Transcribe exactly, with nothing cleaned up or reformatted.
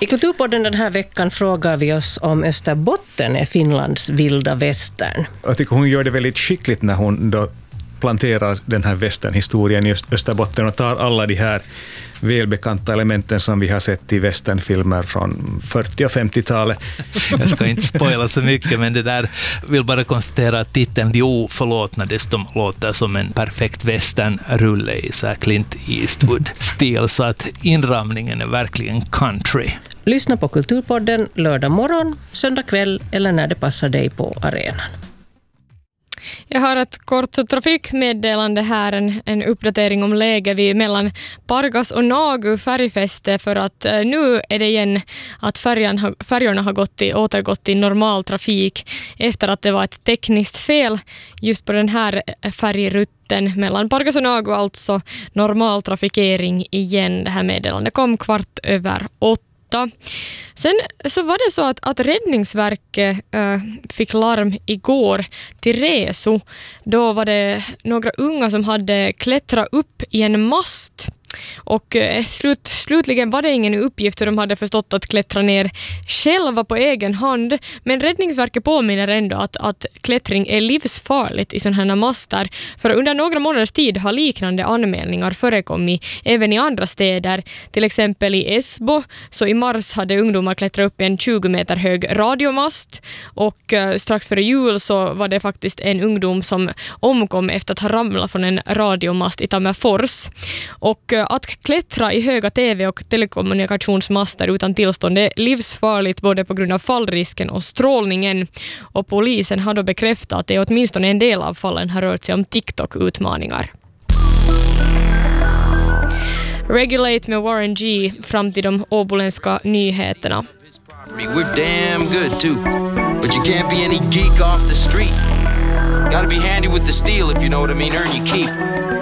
I Kulturpodden den här veckan frågar vi oss om Österbotten är Finlands vilda västern. Jag tycker hon gör det väldigt skickligt när hon då planterar den här västernhistorien i Österbotten och tar alla de här välbekanta elementen som vi har sett i västernfilmer från fyrtio- och femtiotalet. Jag ska inte spoila så mycket, men det där vill bara konstatera att titeln De oförlåtna dessutom låter som en perfekt västernrulle i så här Clint Eastwood-stil, så att inramningen är verkligen country. Lyssna på Kulturpodden lördag morgon, söndag kväll eller när det passar dig på arenan. Jag har ett kort trafikmeddelande här, en, en uppdatering om läget vid mellan Pargas och Nagu färgfäste, för att eh, nu är det igen att färjan har, färjorna har gått i, återgått i normal trafik efter att det var ett tekniskt fel just på den här färgrutten mellan Pargas och Nagu, alltså normal trafikering igen. Det här meddelandet kom kvart över åtta. Sen så var det så att, att Räddningsverket äh, fick larm igår till Resu. Då var det några unga som hade klättrat upp i en mast. Och eh, slut, slutligen var det ingen uppgift hur de hade förstått att klättra ner själva på egen hand. Men Räddningsverket påminner ändå att, att klättring är livsfarligt i sådana här master. För under några månaders tid har liknande anmälningar förekommit även i andra städer. Till exempel i Esbo, så i mars hade ungdomar klättrat upp i en tjugo meter hög radiomast. Och eh, strax före jul så var det faktiskt en ungdom som omkom efter att ha ramlat från en radiomast i Tammerfors. Och att klättra i höga tv- och telekommunikationsmaster utan tillstånd är livsfarligt både på grund av fallrisken och strålningen. Och polisen har då bekräftat att det åtminstone en del av fallen har rört sig om TikTok-utmaningar. Regulate med Warren G fram till de åboländska nyheterna. We're damn good too, but you can't be any geek off the street. Gotta be handy with the steel if you know what I mean, earn your keep.